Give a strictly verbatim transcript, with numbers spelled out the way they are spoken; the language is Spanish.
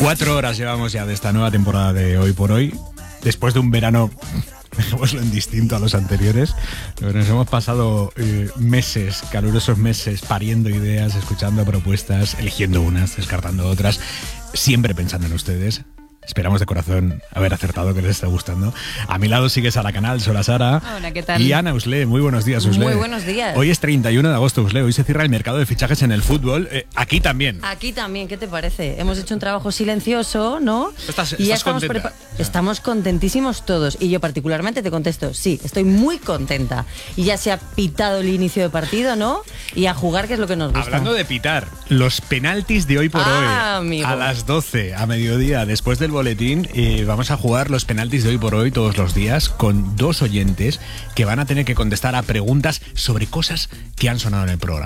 Cuatro horas llevamos ya de esta nueva temporada de Hoy por Hoy, después de un verano, dejémoslo en distinto a los anteriores. Nos hemos pasado eh, meses, calurosos meses, pariendo ideas, escuchando propuestas, eligiendo unas, descartando otras, siempre pensando en ustedes. Esperamos de corazón haber acertado, que les esté gustando. A mi lado sigue Sara Canal, sola Sara. Hola, ¿qué tal? Y Ana Usle, muy buenos días, Usle. Muy buenos días. Hoy es treinta y uno de agosto, Usle. Hoy se cierra el mercado de fichajes en el fútbol. Eh, aquí también. Aquí también, ¿qué te parece? Hemos hecho un trabajo silencioso, ¿no? ¿Estás, y ya estás estamos, contenta? prepa- estamos contentísimos todos. Y yo particularmente te contesto, sí, estoy muy contenta. Y ya se ha pitado el inicio de partido, ¿no? Y a jugar, que es lo que nos gusta. Hablando de pitar, los penaltis de Hoy por Ah, Hoy. amigo. A las doce, a mediodía, después del boletín, eh, vamos a jugar los penaltis de Hoy por Hoy todos los días con dos oyentes que van a tener que contestar a preguntas sobre cosas que han sonado en el programa.